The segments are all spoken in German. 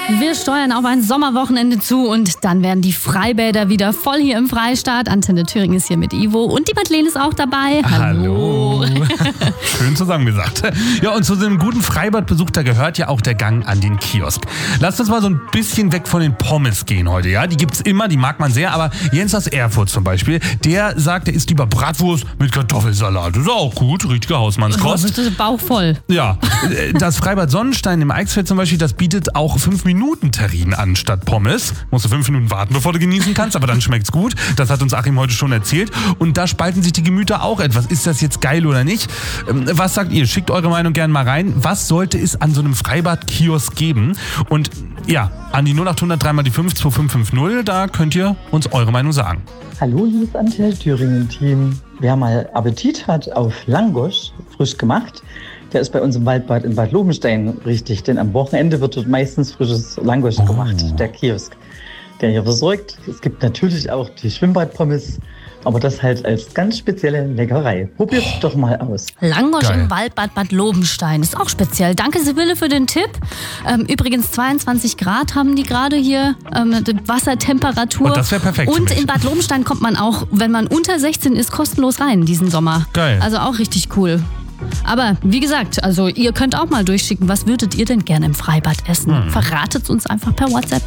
Wir steuern auf ein Sommerwochenende zu und dann werden die Freibäder wieder voll hier im Freistaat. Antenne Thüringen ist hier mit Ivo und die Madeleine ist auch dabei. Hallo. Schön zusammengesagt. Ja, und zu so einem guten Freibadbesuch, da gehört ja auch der Gang an den Kiosk. Lasst uns mal so ein bisschen weg von den Pommes gehen heute, ja? Die gibt's immer, die mag man sehr, aber Jens aus Erfurt zum Beispiel, der sagt, er isst lieber Bratwurst mit Kartoffelsalat. Das ist auch gut, richtige Hausmannskost. Bauch voll. Ja, das Freibad Sonnenstein im Eichsfeld zum Beispiel, das bietet auch 5-Minuten-Terrinen an statt Pommes. Musst du 5 Minuten warten, bevor du genießen kannst, aber dann schmeckt's gut. Das hat uns Achim heute schon erzählt. Und da spalten sich die Gemüter auch etwas. Ist das jetzt geil oder nicht? Was sagt ihr? Schickt eure Meinung gerne mal rein. Was sollte es an so einem Freibad-Kiosk geben? Und ja, an die 0800 3 mal die 5 2550, da könnt ihr uns eure Meinung sagen. Hallo, liebes Antenne Thüringen-Team. Wer mal Appetit hat auf Langosch, frisch gemacht, der ist bei uns im Waldbad in Bad Lobenstein richtig, denn am Wochenende wird dort meistens frisches Langosch gemacht, der Kiosk, der hier versorgt. Es gibt natürlich auch die Schwimmbadpommes, aber das halt als ganz spezielle Leckerei. Probiert's doch mal aus. Langosch im Waldbad Bad Lobenstein ist auch speziell. Danke, Sibylle, für den Tipp. Übrigens 22 Grad haben die gerade hier, die Wassertemperatur. Und das wäre perfekt. Und in Bad Lobenstein kommt man auch, wenn man unter 16 ist, kostenlos rein diesen Sommer. Geil. Also auch richtig cool. Aber wie gesagt, also ihr könnt auch mal durchschicken, was würdet ihr denn gerne im Freibad essen? Verratet uns einfach per WhatsApp.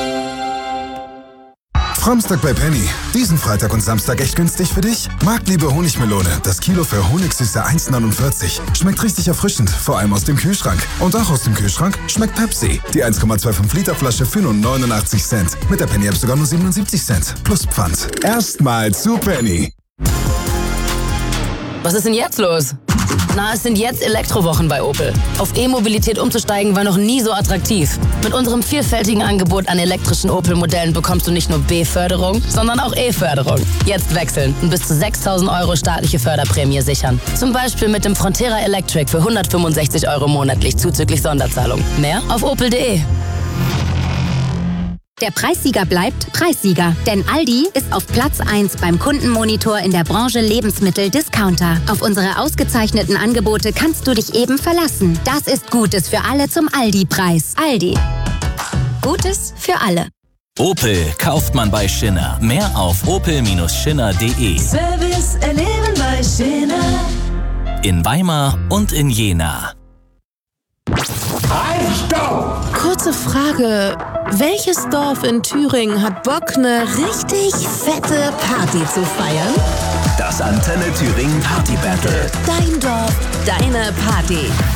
Samstag bei Penny. Diesen Freitag und Samstag echt günstig für dich? Marktliebe Honigmelone. Das Kilo für Honigsüße 1,49. Schmeckt richtig erfrischend, vor allem aus dem Kühlschrank. Und auch aus dem Kühlschrank schmeckt Pepsi. Die 1,25 Liter Flasche für nur 89 Cent. Mit der Penny-App sogar nur 77 Cent. Plus Pfand. Erstmal zu Penny. Was ist denn jetzt los? Na, es sind jetzt Elektrowochen bei Opel. Auf E-Mobilität umzusteigen war noch nie so attraktiv. Mit unserem vielfältigen Angebot an elektrischen Opel-Modellen bekommst du nicht nur B-Förderung, sondern auch E-Förderung. Jetzt wechseln und bis zu 6.000 € staatliche Förderprämie sichern. Zum Beispiel mit dem Frontera Electric für 165 € monatlich zuzüglich Sonderzahlung. Mehr auf opel.de. Der Preissieger bleibt Preissieger, denn Aldi ist auf Platz 1 beim Kundenmonitor in der Branche Lebensmittel-Discounter. Auf unsere ausgezeichneten Angebote kannst du dich eben verlassen. Das ist Gutes für alle zum Aldi-Preis. Aldi. Gutes für alle. Opel kauft man bei Schindler. Mehr auf opel-schindler.de. Service erleben bei Schindler. In Weimar und in Jena. Kurze Frage. Welches Dorf in Thüringen hat Bock, eine richtig fette Party zu feiern? Das Antenne Thüringen Party Battle. Dein Dorf, deine Party.